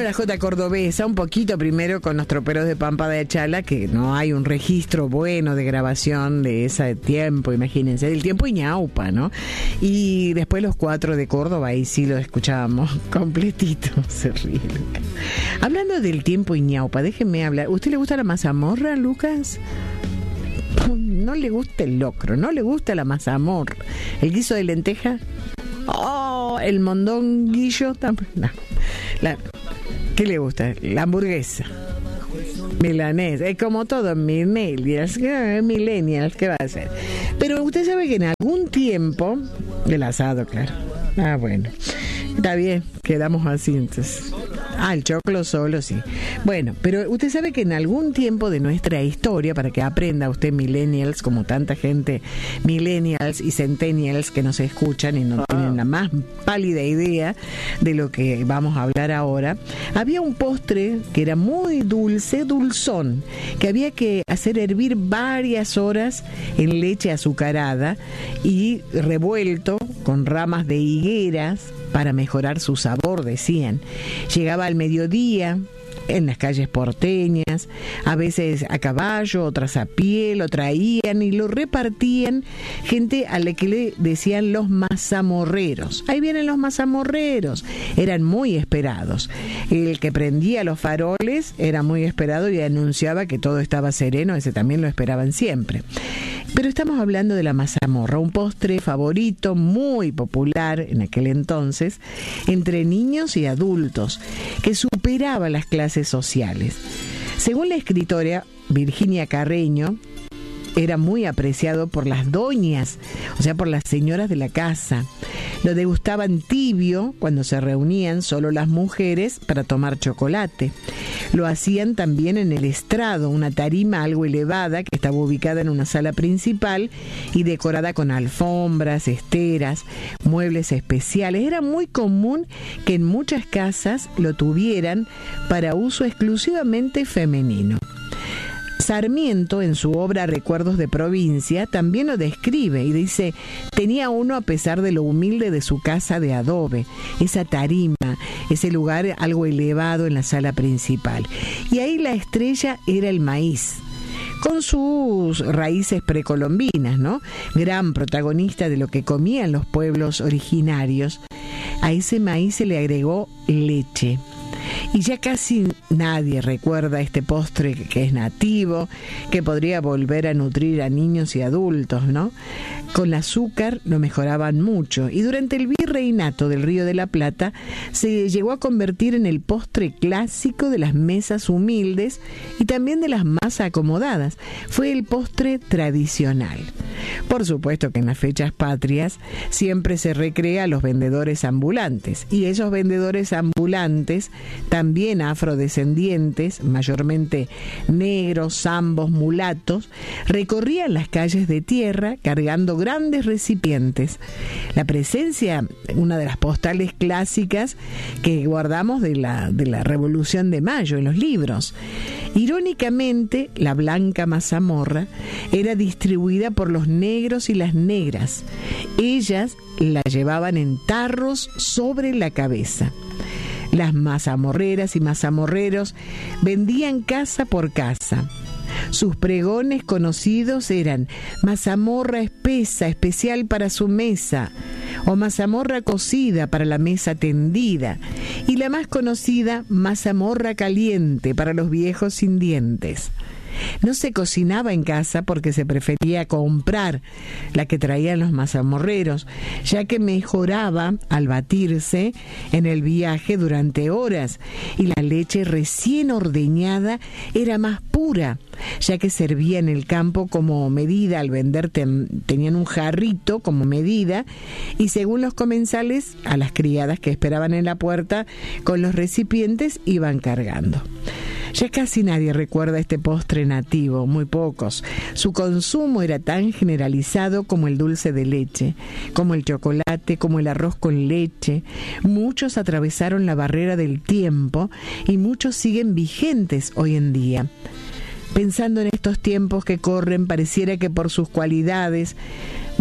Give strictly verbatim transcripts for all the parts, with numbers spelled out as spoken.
Bueno, la jota cordobesa, un poquito primero con los troperos de Pampa de Achala, que no hay un registro bueno de grabación de ese tiempo, imagínense, del tiempo Ñaupa, ¿no? Y después los cuatro de Córdoba, ahí sí lo escuchábamos completito, se ríe Lucas. Hablando del tiempo Ñaupa, déjenme hablar. ¿Usted le gusta la mazamorra, Lucas? No le gusta el locro, no le gusta la mazamorra. ¿El guiso de lenteja? Oh, el mondonguillo tampoco. No. La, ¿qué le gusta? La hamburguesa. Milanesa. Es como todo, millennials. Millennials, ¿qué va a hacer? Pero usted sabe que en algún tiempo, el asado, claro. Ah, bueno. Está bien, quedamos así entonces. Ah, el choclo solo, sí. Bueno, pero usted sabe que en algún tiempo de nuestra historia, para que aprenda usted millennials, como tanta gente millennials y centennials que nos escuchan y no tienen la más pálida idea de lo que vamos a hablar ahora, había un postre que era muy dulce, dulzón, que había que hacer hervir varias horas en leche azucarada y revuelto con ramas de higueras para mejorar su sabor, decían. Llegaba al mediodía en las calles porteñas, a veces a caballo, otras a pie, lo traían y lo repartían gente a la que le decían los mazamorreros. Ahí vienen los mazamorreros, eran muy esperados. El que prendía los faroles era muy esperado y anunciaba que todo estaba sereno, ese también lo esperaban siempre. Pero estamos hablando de la mazamorra, un postre favorito, muy popular en aquel entonces, entre niños y adultos, que superaba las clases sociales. Según la escritora Virginia Carreño, era muy apreciado por las doñas, o sea, por las señoras de la casa. Lo degustaban tibio cuando se reunían solo las mujeres para tomar chocolate. Lo hacían también en el estrado, una tarima algo elevada que estaba ubicada en una sala principal y decorada con alfombras, esteras, muebles especiales. Era muy común que en muchas casas lo tuvieran para uso exclusivamente femenino. Sarmiento, en su obra Recuerdos de Provincia, también lo describe y dice: tenía uno a pesar de lo humilde de su casa de adobe, esa tarima, ese lugar algo elevado en la sala principal. Y ahí la estrella era el maíz, con sus raíces precolombinas, ¿no? Gran protagonista de lo que comían los pueblos originarios. A ese maíz se le agregó leche. Y ya casi nadie recuerda este postre que es nativo, que podría volver a nutrir a niños y adultos, ¿no? Con el azúcar lo mejoraban mucho y durante el virreinato del Río de la Plata se llegó a convertir en el postre clásico de las mesas humildes y también de las más acomodadas. Fue el postre tradicional. Por supuesto que en las fechas patrias siempre se recrea a los vendedores ambulantes, y esos vendedores ambulantes, también afrodescendientes, mayormente negros, zambos, mulatos, recorrían las calles de tierra cargando grandes recipientes. La presencia, una de las postales clásicas que guardamos de la, de la Revolución de Mayo en los libros. Irónicamente, la blanca mazamorra era distribuida por los negros y las negras. Ellas la llevaban en tarros sobre la cabeza. Las mazamorreras y mazamorreros vendían casa por casa. Sus pregones conocidos eran: mazamorra espesa, especial para su mesa, o mazamorra cocida para la mesa tendida, y la más conocida, mazamorra caliente para los viejos sin dientes. No se cocinaba en casa porque se prefería comprar la que traían los mazamorreros, ya que mejoraba al batirse en el viaje durante horas, y la leche recién ordeñada era más pura, ya que servía en el campo como medida. Al vender ten, tenían un jarrito como medida, y según los comensales, a las criadas que esperaban en la puerta con los recipientes iban cargando. Ya casi nadie recuerda este postre nativo, muy pocos. Su consumo era tan generalizado como el dulce de leche, como el chocolate, como el arroz con leche. Muchos atravesaron la barrera del tiempo y muchos siguen vigentes hoy en día. Pensando en estos tiempos que corren, pareciera que por sus cualidades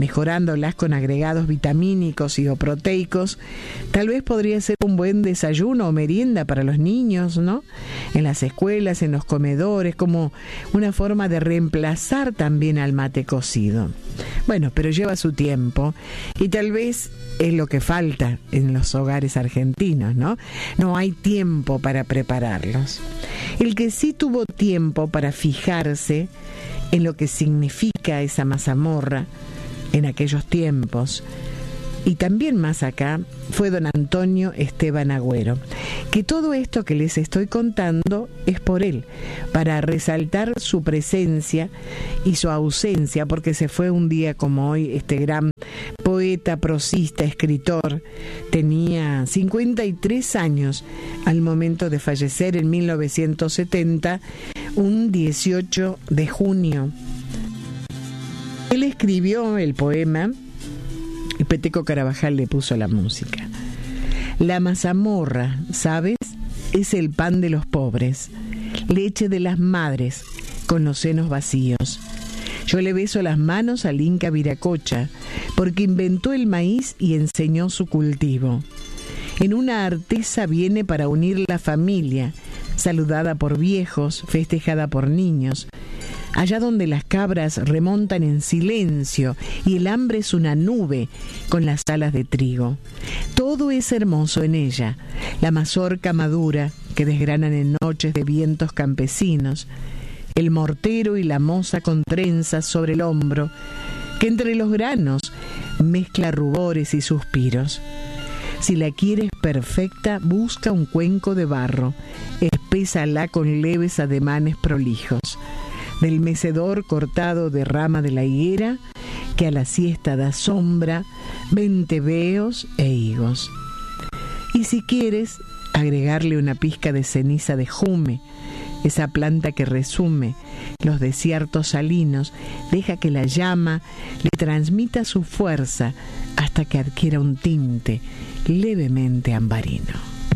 mejorándolas con agregados vitamínicos y o proteicos, tal vez podría ser un buen desayuno o merienda para los niños, ¿no? En las escuelas, en los comedores, como una forma de reemplazar también al mate cocido. Bueno, pero lleva su tiempo y tal vez es lo que falta en los hogares argentinos, ¿no? No hay tiempo para prepararlos. El que sí tuvo tiempo para fijarse en lo que significa esa mazamorra en aquellos tiempos, y también más acá, fue don Antonio Esteban Agüero, que todo esto que les estoy contando es por él, para resaltar su presencia y su ausencia, porque se fue un día como hoy este gran poeta, prosista, escritor. Tenía cincuenta y tres años al momento de fallecer en mil novecientos setenta, un dieciocho de junio. Él escribió el poema y Peteco Carabajal le puso la música. La mazamorra, ¿sabes? Es el pan de los pobres, leche de las madres con los senos vacíos. Yo le beso las manos al Inca Viracocha, porque inventó el maíz y enseñó su cultivo. En una artesa viene para unir la familia, saludada por viejos, festejada por niños. Allá donde las cabras remontan en silencio y el hambre es una nube con las alas de trigo. Todo es hermoso en ella, la mazorca madura que desgranan en noches de vientos campesinos, el mortero y la moza con trenzas sobre el hombro, que entre los granos mezcla rubores y suspiros. Si la quieres perfecta, busca un cuenco de barro, espésala con leves ademanes prolijos. Del mecedor cortado de rama de la higuera, que a la siesta da sombra, venteveos e higos. Y si quieres, agregarle una pizca de ceniza de jume, esa planta que resume los desiertos salinos, deja que la llama le transmita su fuerza hasta que adquiera un tinte levemente ambarino.